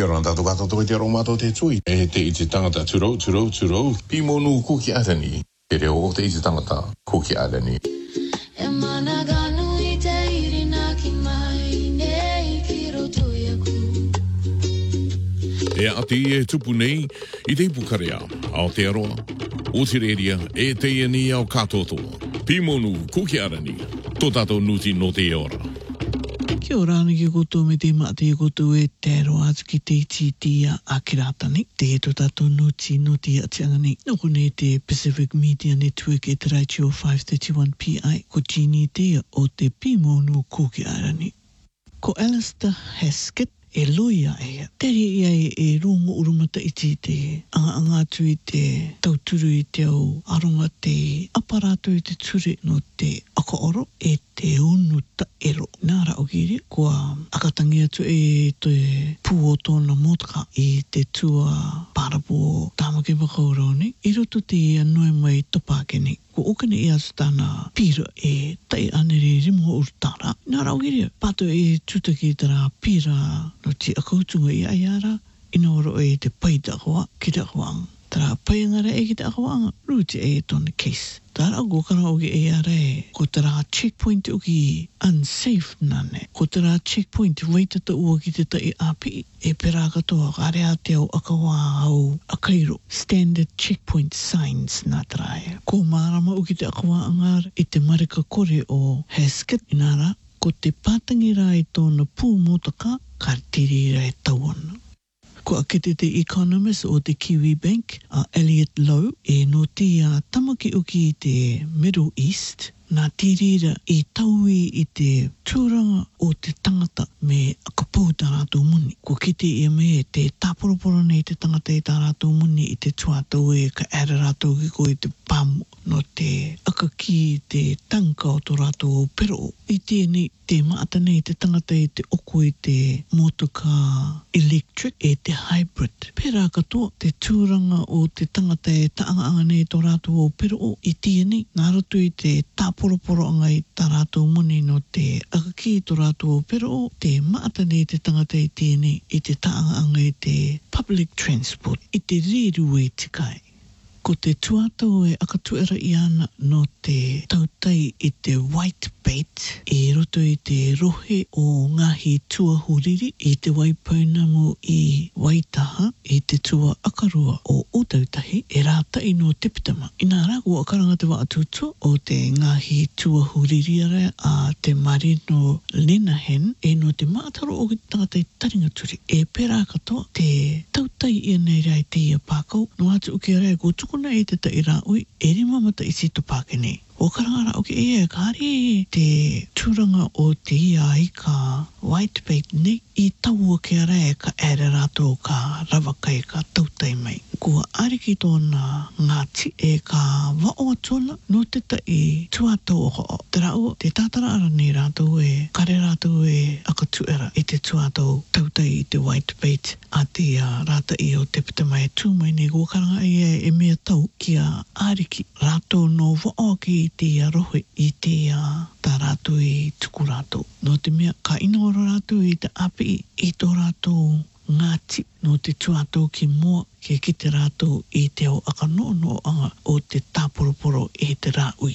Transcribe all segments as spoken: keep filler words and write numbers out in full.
Kia ora tātou katoa te aromato te tui. E te i te tangata turo, turo, turo. Pimonu kuki arani. Te reo o te i te tangata kuki arani. E mana ganu i te irina ki mai nei ki roto ia ku. E ati e tupu nei i te pukarea ao te aroa. O te reria e te iani ao katotoa. Pimonu kuki arani. Tō tātou nuti no te ora. Kia ora ana ki koutou me te mate i koutou e te aroa atu ki te iti tia a kiratani. Te e tō tātou nuti no te atiangani. No kone te Pacific Media Network e te Raichio five thirty-one P I. Ko Gini tia o te Pimonu kuki arani. Ko Alistair Haskett e loia e tere ia e, e rongo urumata i ti te anga anga atu i te tauturu i te au aronga te aparato i te ture no te akaoro e te unu ta ero. Nara o kiri, kua akatangi atu e te pū o tōna motaka i te tua parapo tāmake whakauroni. I roto te anoi mai topakeni. Ko okane i atu tāna pira e tai anere rimo urtara. Nara o kiri, pato e tutaki tara pira no te akautunga i aiara. Ina oro e te paita koa ki te akawanga. Tara paiangara e ki te akawanga, ruti e tōna case. Tara ko kara o ki e ara e, ko tara checkpoint o ki unsafe nane. Ko tara checkpoint waitata ua ki te tai api e pera katoa karea te au akawa au akairo. Standard checkpoint signs nā tara e. Ko marama o ki te akawa angara i te marika kore o Haskett inara, ko te pātangi rā i tōna pū motaka, karitiri rā e tauana. Ko akete te economist o te Kiwi Bank, a Elliot Lowe, e no te a tamaki uki i te Middle East, nā tirira i taui i te tūranga o te tangata me akapau tā rātou muni. Ko kite i me te tāporoporo nei te tangata i tā rātou muni i te tuatau e ka ara rātou ki ko i te pāmu no te akaki i te tanka o tō rātou pero. I tēnei te maata nei te tangata i te oko i te motoka electric e te hybrid. Pērā katoa te tūranga o te tangata e taanga nei tō rātou o pero i tēnei. Nā ratu i te tāporoporo anga i tā rātou muni no te akaki i tō rātou o pero te maata nei te tangata i tēnei i te taanga anga i te public transport i te reru e tikai. Ko te tuatau e akatuera i ana no te tautai i te white bait e roto i te rohe o ngahi tuahuriri i te waipaunamu i Waitaha i te tua akarua o Otautahi e rāta i no Tepitama. Ina rāku akaranga te wa atutua o te ngahi tuahuriri ara a te marino Lenahan e no te mātaro o ki tangata i taringaturi. E pērā katoa te tautai i nei rai te ia pākau no atu uke rai ko tukuna i te tai rā ui e rima mata i sito pākene. O karangara o ke ea kāre te tūranga o te ia i ka white bait nei i taua ke ara e ka ere rātou ka rawakai ka tautai mai. Kua ariki tōna ngāti e ka wao atona no te tai tuatau o ho. Te rau, te tātara ara nei rātou e kare rātou e akatuera i te tuatau tautai i te white bait a te uh, rāta i o te pitamai tūmai nei kua karanga e e mea tau ki a ariki rātou no wao ki te arohe i te uh, tā rātou i tuku rātou. No te mea ka inooro rātou i te api i tō rātou ngāti no te tuatau ki mua ke ki te rātou i te au akanono anga o te tāporoporo e te rāui.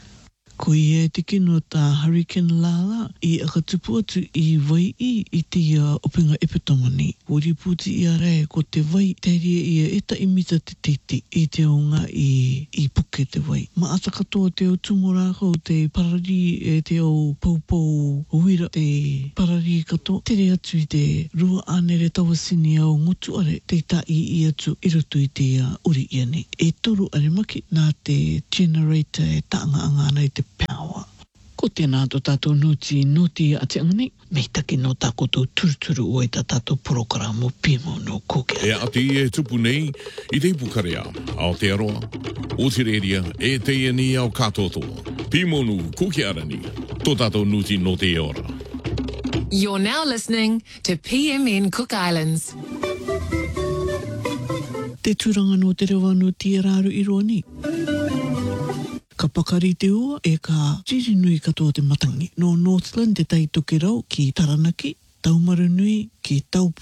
Ko i e te kino tā Hurricane Lala i akatupu atu i vai i i te uh, opinga epitomani. Ko riputi i are ko te vai teria i e eta imita te titi i te onga i, i puke te vai. Ma ata katoa te o tumorako te parari e te o paupau uira te parari katoa. Tere atu i te rua anere tawasini au ngutu are te ta i i atu i roto i te uh, uri iane. E toru are maki nā te generator e taanga anga ana i te power. Ko tēnā tō tātou nuti nuti ati angani, mei take no tā koutou turuturu o e tā tātou programo Pimonu kuki. E ati e tupu nei i te pukarea ao te aroa, o te reria e te iani au katotoa. Pimonu kuki arani, tō tātou nuti no te ora. You're now listening to P M N Cook Islands. Te turanga no te rewa no te raru i roa ni. Ka pakari te ua e ka tirinui katoa te matangi. No Northland te tai toke rau ki Taranaki, Taumarunui ki Taupo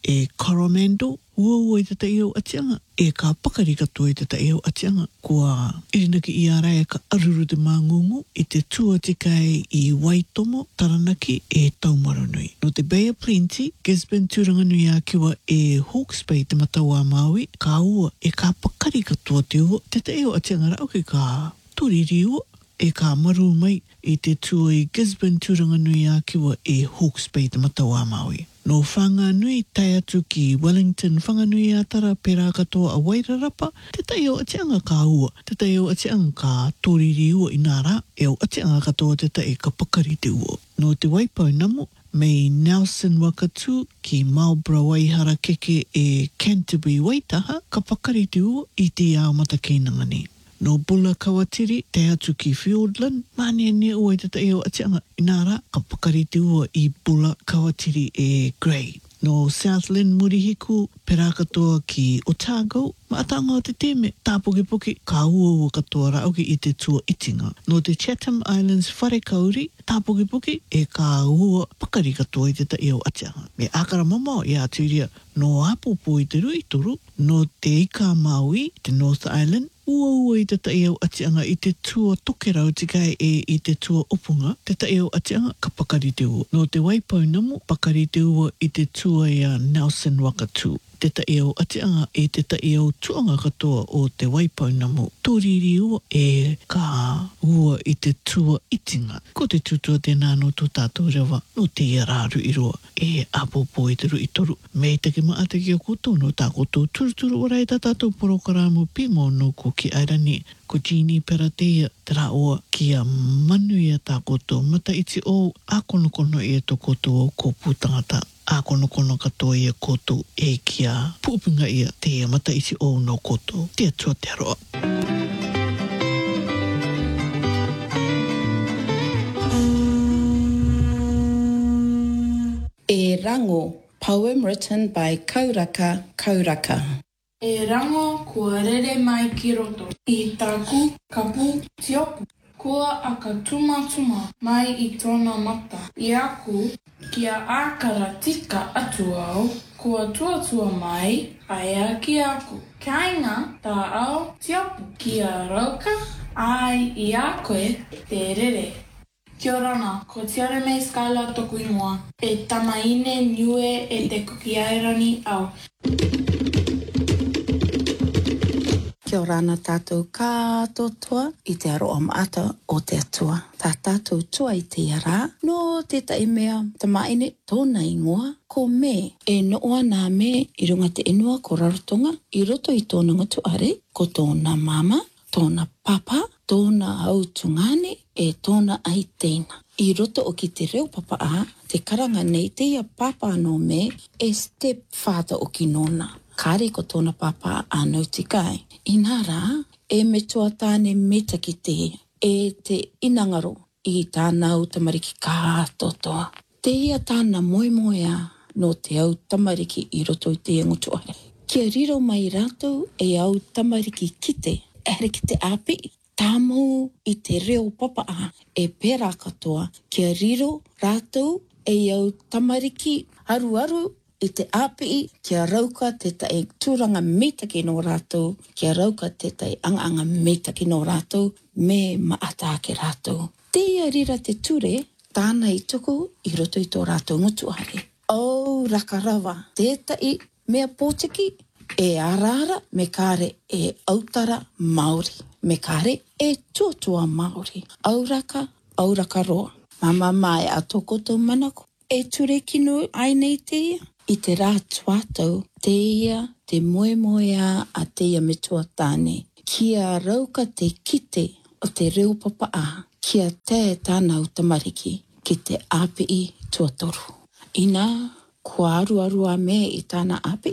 e Coromando, ua ua i te te eo atianga, e ka pakari katoa i te te eo atianga, kua irinaki i ara e ka aruru te māngungu i te tua te kai i Waitomo, Taranaki e Taumaranui. No te Bay of Plenty, Gisborne Turanganui a kiwa e Hawke's Bay te Mataua Maui, ka ua e ka pakari katoa te ua, te te eo atianga rau ki ka turiri ua, e ka maru mai i te tua i Gisborne Turanganui a kiwa e Hawke's Bay te Mataua Maui. No whanganui tai atu ki Wellington, whanganui a tara pera katoa a Wairarapa, te tai o atianga ka ua, te tai o atianga ka tōriri ua i nara, e o atianga katoa te tai ka pakari te ua. No te Waipau Namu, mei Nelson Wakatu ki Marlborough Waihara keke e Canterbury Waitaha, ka pakari te ua i te ao mata keinangani. No Bula Kawatiri, te atu ki Fiordland, mane ne ua i te te eo atianga inara, ka pakari te ua i Bula Kawatiri e Grey. No Southland Murihiku, pera katoa ki Otago, ma atanga o te teme, tāpoke-poke, ka ua ua katoa rauki i te tua itinga. No te Chatham Islands Wharekauri, tāpoke-poke, e ka ua pakari katoa i te te eo atianga. Me akara mamao i aturia, no apopo i te rui toru, no te Ika Maui, te North Island, ua ua i te taeo atianga i te tua tokerau tikai e i te tua opunga, te taeo atianga ka pakari te ua. No te Waipau Namu, pakari te ua i te tua i a Nelson Wakatu. Te taeo atianga e te taeo tuanga katoa o te Waipau Namu. Tōriri ua e ka ua i te tua itinga. Ko te tutua tēnā no tō tātou rewa, no te iararu i roa e apopo i te rui toru. Mei take maa te kia koutou no tā koutou turuturu ora i tā tātou porokaramu pimo no ko ki airani. Ko Jeannie Peratea, te rā oa kia manu ia tā koutou. Mata iti o a kono kono e tō koutou o ko pūtangata. A kono kono katoa ia koutou e kia pūpinga ia te mata iti o no koutou. Te atua te aroa. E Rango, poem written by Kauraka Kauraka. E rango kua rere mai ki roto, i tāku kapu tiopu. Kua aka tuma tuma mai i tōna mata. I aku, kia ākara tika atu au, kua tuatua mai, aia ki aku. Kainga tā au tiopu, kia rauka, ai i a koe te rere. Kia orana, ko Tiare Mai Skylar toku ingoa, e tamaine niue e te kuki airani au. Kia orana tātou kātotoa i te aroa maata o te atua. Tā tātou tua i te ara, no te taimea tamaine tōna ingoa, ko me e noa nā me i runga te inua ko rarotonga, i roto i tōna ngatu are, ko tōna mama, tōna papa, tōna autungane, e tōna aiteina. I roto o ki te reo papa a, te karanga nei te ia papa no me, e stepfather o ki nona. Kāre ko tōna papa anau tikai. Inara, e me toa tāne meta ki te, e te inangaro i tāna au tamariki kātotoa. Te ia tāna moemoea no te au tamariki i roto i te ingotu are. Kia riro mai rātou e au tamariki kite, ere ki te api, tāmou i te reo papa a, e pērā katoa, kia riro rātou e au tamariki aru aru i te api, kia rauka te tae tūranga metaki no rātou, kia rauka te tae anga-anga metaki no rātou, me maata ke rātou. Te ia rira te ture, tāna i tuku i roto i tō rātou ngutu are. O rakarawa, te tae mea pōtiki, e arara me kāre e autara Māori. Me kāre e tuatua Māori. Auraka, auraka roa. Mama mai a tōkoto manako. E ture kinu ai nei te ia. I te rā tuatau, te ia, te moe moea a te ia me tuatāne. Kia rauka te kite o te reo papa a. Kia te tāna o tamariki ki te api tuatoru. Ina, kua aru aru a me i tāna api.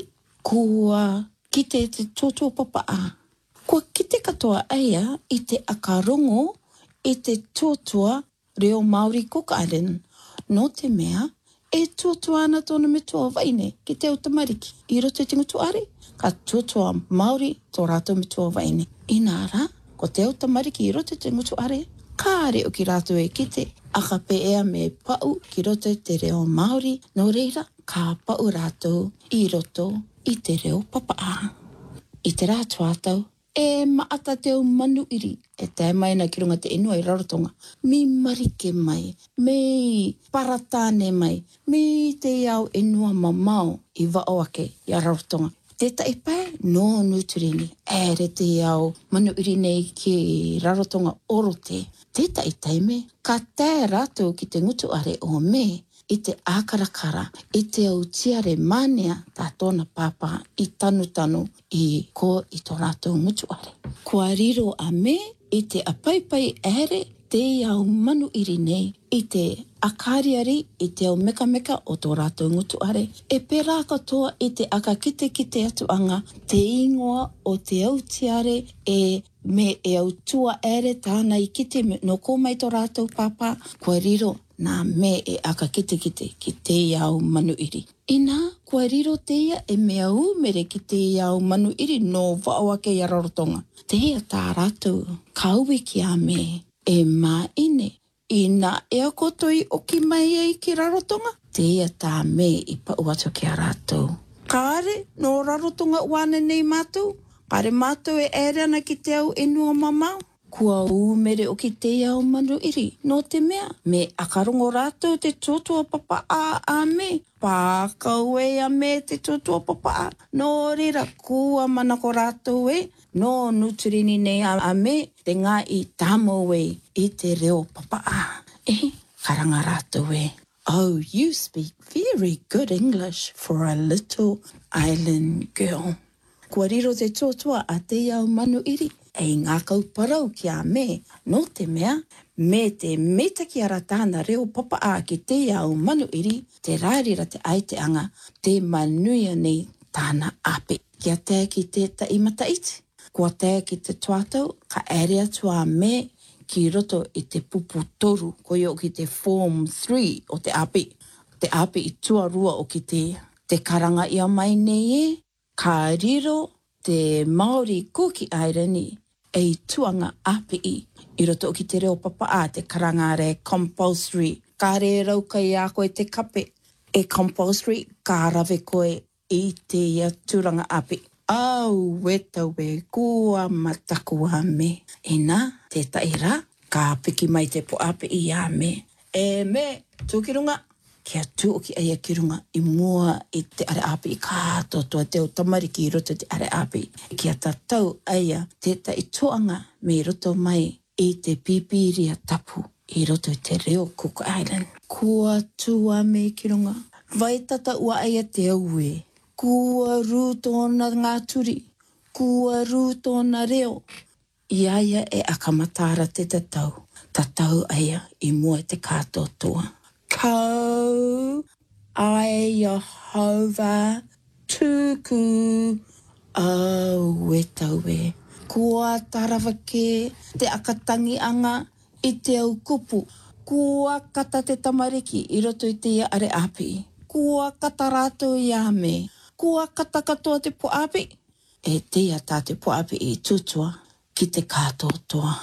Kua kite te tuatua papa a. Kua kite katoa aia i te akarongo i te tuatua reo Māori Cook Island. No te mea, e tuatua ana tōna me tua waine ki te o tamariki. I roto i te ngutu are, ka tuatua Māori tō rātou me tua waine. Inara, ko te o tamariki i roto i te ngutu are, kāre o ki rātou e kite, aka pe ea me pau ki roto i te reo Māori, no reira, ka pau rātou i roto i te reo papaa. I te rā tuatau, e maata te au manu iri, e te mai na ki runga te inua i Rarotonga. Mi marike mai, mi paratāne mai, mi te iau inua mamau i waoake i Rarotonga. Teta i pai, no nuturini, ere te iau manu iri nei ki Rarotonga orote. Teta i taime, ka tē rātou ki te ngutu are o me, i te ākarakara, i te au tiare mānea tā tōna pāpā i tanu tanu i ko i tō rātou ngutu are. Kua riro a me, i te apaipai ere, te iau manu iri nei, i te akariari, i te au meka meka o tō rātou ngutu are, e pērā katoa i te aka kite kite atuanga, te ingoa o te au tiare e me e au tua ere tāna i kite no ko mai tō rātou pāpā, kua riro nā me e aka kite kite ki te iau manu iri. Ina, kua riro te ia e mea umere ki te iau manu iri no waoake i Rarotonga. Te ia tā rātou, kauwi ki a me, e mā ine, ina e a kotoi o ki mai e ki Rarotonga. Te ia tā me i pau atu ki a rātou. Kāre, no Rarotonga uane nei mātou, kāre mātou e ere ana ki te au enua mamau. Kua umere o ki te iau manu iri, no te mea, me akarongo rātou te tōtua papa a a me, pākau e a me te tōtua papa a, no rira kua mana ko rātou e, no nuturini nei a, a me, te ngā i tāmo e i te reo papa a. E, karanga rātou e. Oh, you speak very good English for a little island girl. Kua riro te tōtua a te iau manu iri, e ngā kauparau ki a me, no te mea, me te metaki ara tāna reo papa a ki te iau manu iri, te rārira te aiteanga, te manuia nei tāna ape. Kia te ki te taimata iti. Kua te ki te tuatau, ka ere atu a me ki roto i te pupu toru, ko i o ki te form three o te ape. Te ape i tuarua o ki te, te karanga ia mai nei e, ka riro te Māori Kuki Aireni e tuanga api i. I roto o ki te reo papa a te karanga re compulsory. Ka re rauka i a koe te kape e compulsory, ka rave koe i te ia turanga api. Au, weta we, kua mataku a me. E nā, te taira, ka piki mai te po api i a me. E me, tūkirunga. Kia tū o ki aia ki runga i mua i te are api i kātotoa te o tamariki i roto te are api. Kia tatau aia te ta i toanga me i roto mai i te pipiria tapu i roto i te reo Cook Island. Kua tua me ki runga. Vai tata ua aia te aue. Kua rū tōna ngā turi. Kua rū tōna reo. I aia e akamatara te tatau. Tatau aia i mua te kātotoa. Kau ai Jehovah tuku au wetawe. Kua tarawa ke te akatangi anga i te au kupu. Kua kata te tamariki i roto i te ia are api. Kua kata rātou i a me. Kua kata katoa te po api. E te ia tā te po api i tutua ki te kātotoa.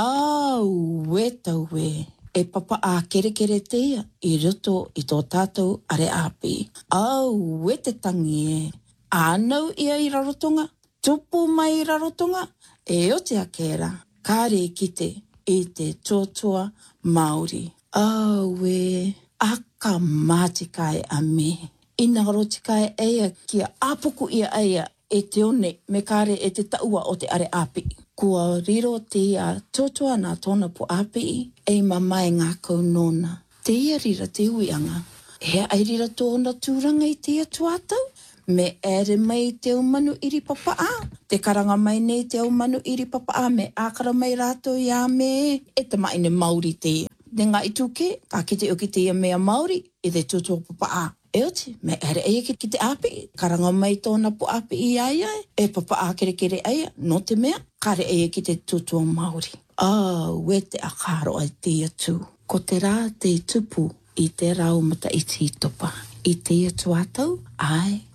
Au wetawe. E papa a kere kere te ia i roto i tō tātou are api. Au, we te tangi e. Ānau ia i Rarotonga, tupu mai i Rarotonga, e o te akera, kāre kite i te tōtua Māori. Au, we, aka mātikai a me. Ina rotikai eia kia apuku ia eia e te one me kāre e te taua o te are api. Kua riro te ia tōtua nā tōna po api e mamai ngā kaunona. Te ia rira te uianga. Hea ai rira tōna tūranga i te ia tuatau. Me ere mai te au manu iri papa a. Te karanga mai nei te au manu iri papa a me ākara mai rātou i a me e te maine Māori te ia. Ne ngā i tūke, ka kite o ki te ia mea Māori i te tūtua papa a. E oti, me ere eia ki te api, karanga mai tōna po api i aia, e papa a kere kere eia, no te mea, kare eia ki te tūtua Māori. Ah, we te akaro ai te atu. Ko te rā te tupu i te rau mata i te topa. I te atu atau, ai,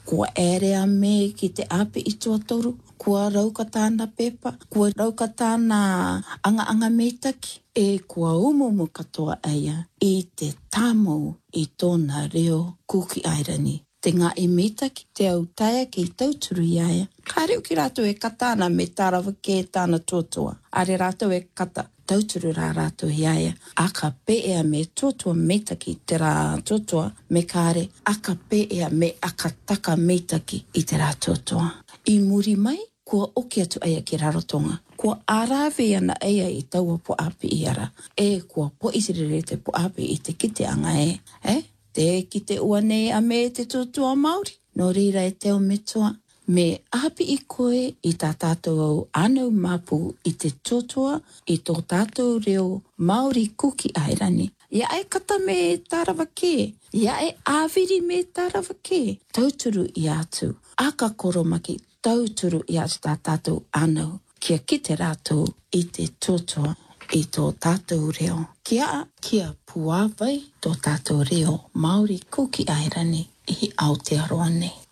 Kua ere a me ki te ape i tua toru. Kua rauka tāna pepa. Kua rauka tāna anga anga meitaki. E kua umumu katoa aia i te tāmau i tōna reo kuki airani. Te ngā i meitaki, te au taia ki tauturu i aia. Ka reo ki rātou e katana me tārawa ke tāna tuatua. Are rātou e kata tauturu rā rātou i aia. Aka pēea me tuatua meitaki te rā tuatua me kāre. Aka pēea me aka taka meitaki i te rā tuatua. I muri mai, kua oki atu aia ki rarotonga. Kua arawe ana aia i taua po api i ara. E kua po isirere te po api i te kite anga e. Eh? Te kite ua nei a me te tuatua Māori. No reira e teo metua. Me api i koe i tā tātou au anau mapu i te tuatua i tō tātou reo Māori kuki airani. Ia e kata me tārawa ke. Ia e āwiri me tārawa ke. Tauturu i atu. Aka koromaki tauturu i atu tā tātou anau. Kia kite rātou i te tuatua i tō tātou reo. Kia kia puawai tō tātou reo Māori kuki airani i Aotearoa nei.